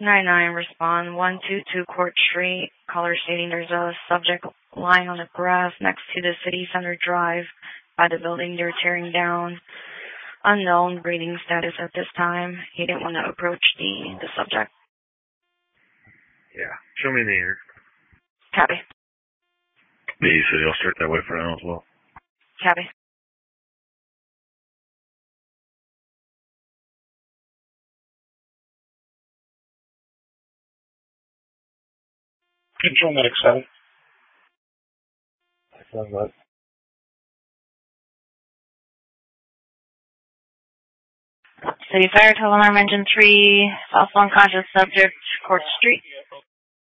9-9, respond. 122 Court Street. Caller stating there's a subject lying on the grass next to the city center drive by the building they're tearing down. Unknown breathing status at this time. He didn't want to approach the subject. Yeah. Show me in the air. Copy. B City, I'll start that way for now as well. Copy. Control medic 7. City Fire, total alarm engine 3, false unconscious subject, Court Street.